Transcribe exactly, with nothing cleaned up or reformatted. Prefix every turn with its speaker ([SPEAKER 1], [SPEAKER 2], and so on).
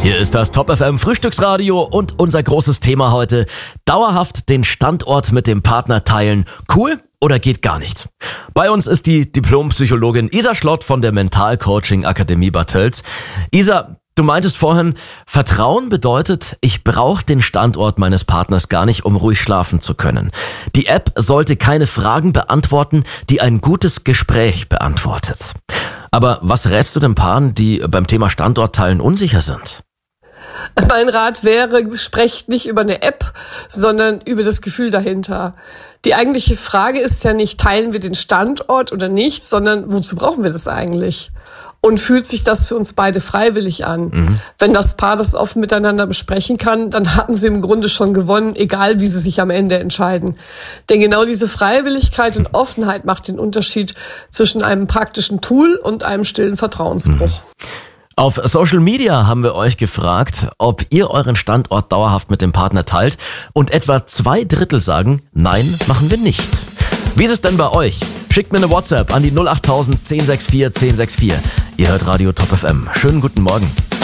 [SPEAKER 1] Hier ist das Top F M Frühstücksradio und unser großes Thema heute: dauerhaft den Standort mit dem Partner teilen. Cool oder geht gar nicht? Bei uns ist die Diplompsychologin Isa Schlott von der Mentalcoaching Akademie Bad Tölz. Isa, du meintest vorhin, Vertrauen bedeutet, ich brauche den Standort meines Partners gar nicht, um ruhig schlafen zu können. Die App sollte keine Fragen beantworten, die ein gutes Gespräch beantwortet. Aber was rätst du den Paaren, die beim Thema Standortteilen unsicher sind?
[SPEAKER 2] Mein Rat wäre, sprecht nicht über eine App, sondern über das Gefühl dahinter. Die eigentliche Frage ist ja nicht, teilen wir den Standort oder nicht, sondern wozu brauchen wir das eigentlich? Und fühlt sich das für uns beide freiwillig an? Mhm. Wenn das Paar das offen miteinander besprechen kann, dann hatten sie im Grunde schon gewonnen, egal wie sie sich am Ende entscheiden. Denn genau diese Freiwilligkeit und Offenheit macht den Unterschied zwischen einem praktischen Tool und einem stillen Vertrauensbruch.
[SPEAKER 1] Mhm. Auf Social Media haben wir euch gefragt, ob ihr euren Standort dauerhaft mit dem Partner teilt, und etwa zwei Drittel sagen, nein, machen wir nicht. Wie ist es denn bei euch? Schickt mir eine WhatsApp an die null acht tausend zehn sechs vier zehn sechs vier. Ihr hört Radio Top F M. Schönen guten Morgen.